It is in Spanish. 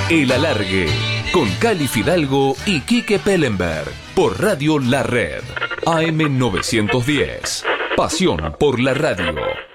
El Alargue, con Cali Fidalgo y Quique Pellenberg, por Radio La Red, AM 910. Pasión por la radio.